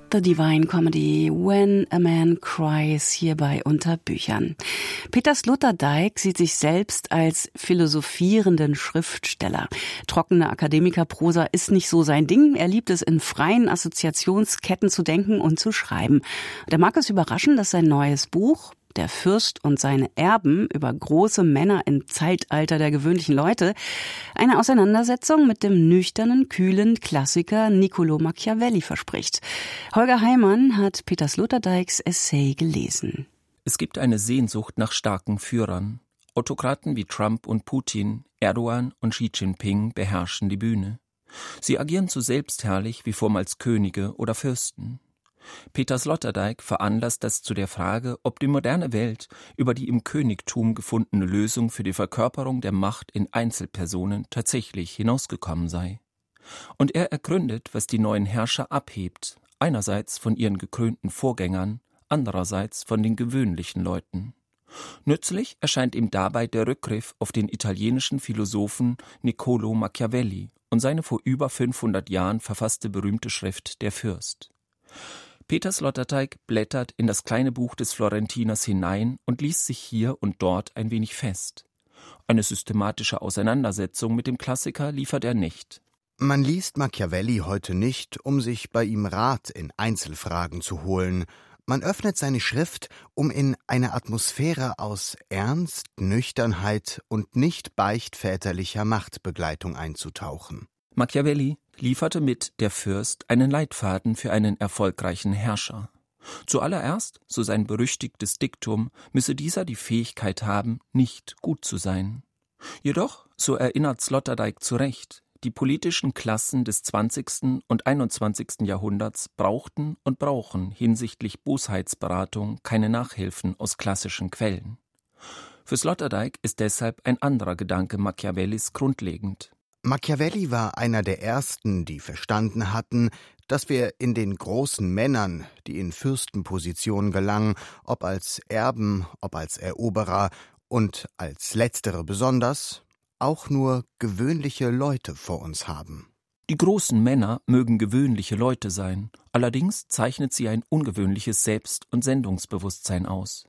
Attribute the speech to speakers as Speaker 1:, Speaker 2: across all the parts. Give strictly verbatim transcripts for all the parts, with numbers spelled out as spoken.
Speaker 1: The Divine Comedy, When a Man Cries, hier bei Unter Büchern. Peter Sloterdijk sieht sich selbst als philosophierenden Schriftsteller. Trockene Akademikerprosa ist nicht so sein Ding. Er liebt es, in freien Assoziationsketten zu denken und zu schreiben. Da mag es überraschen, dass sein neues Buch Der Fürst und seine Erben über große Männer im Zeitalter der gewöhnlichen Leute eine Auseinandersetzung mit dem nüchternen, kühlen Klassiker Niccolò Machiavelli verspricht. Holger Heimann hat Peter Sloterdijks Essay gelesen.
Speaker 2: Es gibt eine Sehnsucht nach starken Führern. Autokraten wie Trump und Putin, Erdogan und Xi Jinping beherrschen die Bühne. Sie agieren so selbstherrlich wie vormals Könige oder Fürsten. Peter Sloterdijk veranlasst das zu der Frage, ob die moderne Welt über die im Königtum gefundene Lösung für die Verkörperung der Macht in Einzelpersonen tatsächlich hinausgekommen sei. Und er ergründet, was die neuen Herrscher abhebt, einerseits von ihren gekrönten Vorgängern, andererseits von den gewöhnlichen Leuten. Nützlich erscheint ihm dabei der Rückgriff auf den italienischen Philosophen Niccolò Machiavelli und seine vor über fünfhundert Jahren verfasste berühmte Schrift Der Fürst. Peter Sloterdijk blättert in das kleine Buch des Florentiners hinein und liest sich hier und dort ein wenig fest. Eine systematische Auseinandersetzung mit dem Klassiker liefert er nicht.
Speaker 3: Man liest Machiavelli heute nicht, um sich bei ihm Rat in Einzelfragen zu holen. Man öffnet seine Schrift, um in eine Atmosphäre aus Ernst, Nüchternheit und nicht beichtväterlicher Machtbegleitung einzutauchen.
Speaker 2: Machiavelli lieferte mit Der Fürst einen Leitfaden für einen erfolgreichen Herrscher. Zuallererst, so sein berüchtigtes Diktum, müsse dieser die Fähigkeit haben, nicht gut zu sein. Jedoch, so erinnert Sloterdijk zu Recht, die politischen Klassen des zwanzigsten und einundzwanzigsten Jahrhunderts brauchten und brauchen hinsichtlich Bosheitsberatung keine Nachhilfen aus klassischen Quellen. Für Sloterdijk ist deshalb ein anderer Gedanke Machiavellis grundlegend.
Speaker 3: Machiavelli war einer der ersten, die verstanden hatten, dass wir in den großen Männern, die in Fürstenposition gelangen, ob als Erben, ob als Eroberer und als Letztere besonders, auch nur gewöhnliche Leute vor uns haben.
Speaker 2: Die großen Männer mögen gewöhnliche Leute sein, allerdings zeichnet sie ein ungewöhnliches Selbst- und Sendungsbewusstsein aus.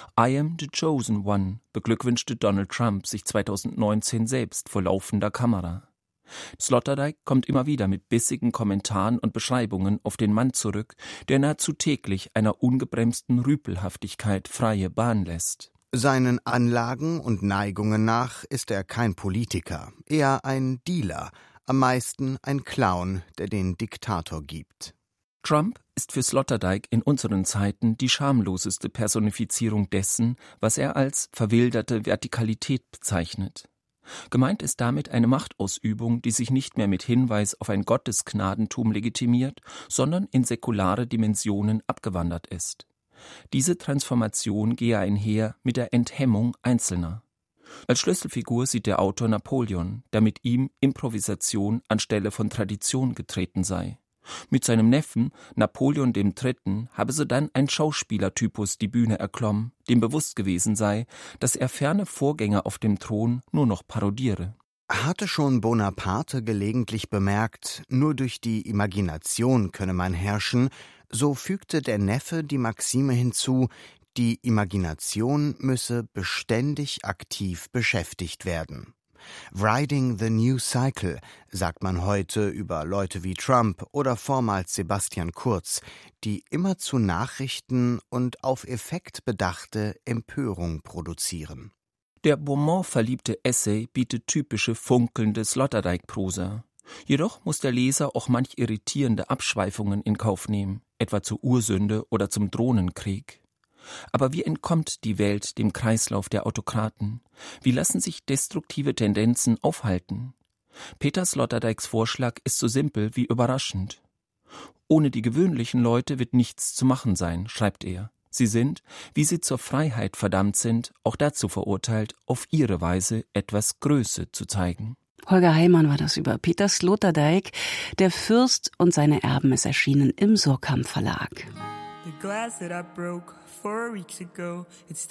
Speaker 2: I am the chosen one, beglückwünschte Donald Trump sich zweitausendneunzehn selbst vor laufender Kamera. Sloterdijk kommt immer wieder mit bissigen Kommentaren und Beschreibungen auf den Mann zurück, der nahezu täglich einer ungebremsten Rüpelhaftigkeit freie Bahn lässt.
Speaker 3: Seinen Anlagen und Neigungen nach ist er kein Politiker, eher ein Dealer, am meisten ein Clown, der den Diktator gibt.
Speaker 2: Trump ist für Sloterdijk in unseren Zeiten die schamloseste Personifizierung dessen, was er als verwilderte Vertikalität bezeichnet. Gemeint ist damit eine Machtausübung, die sich nicht mehr mit Hinweis auf ein Gottesgnadentum legitimiert, sondern in säkulare Dimensionen abgewandert ist. Diese Transformation gehe einher mit der Enthemmung Einzelner. Als Schlüsselfigur sieht der Autor Napoleon, der mit ihm Improvisation anstelle von Tradition getreten sei. Mit seinem Neffen, Napoleon der Dritte., habe sodann ein Schauspielertypus die Bühne erklommen, dem bewusst gewesen sei, dass er ferne Vorgänger auf dem Thron nur noch parodiere.
Speaker 3: Hatte schon Bonaparte gelegentlich bemerkt, nur durch die Imagination könne man herrschen, so fügte der Neffe die Maxime hinzu, die Imagination müsse beständig aktiv beschäftigt werden. Riding the new cycle, sagt man heute über Leute wie Trump oder vormals Sebastian Kurz, die immerzu Nachrichten und auf Effekt bedachte Empörung produzieren.
Speaker 2: Der Beaumont-verliebte Essay bietet typische funkelnde Sloterdijk-Prosa. Jedoch muss der Leser auch manch irritierende Abschweifungen in Kauf nehmen, etwa zur Ursünde oder zum Drohnenkrieg. Aber wie entkommt die Welt dem Kreislauf der Autokraten? Wie lassen sich destruktive Tendenzen aufhalten? Peter Sloterdijks Vorschlag ist so simpel wie überraschend. Ohne die gewöhnlichen Leute wird nichts zu machen sein, schreibt er. Sie sind, wie sie zur Freiheit verdammt sind, auch dazu verurteilt, auf ihre Weise etwas Größe zu zeigen.
Speaker 1: Holger Heimann war das über Peter Sloterdijk. Der Fürst und seine Erben ist erschienen im Suhrkamp Verlag.
Speaker 4: The glass that I broke four weeks ago, it's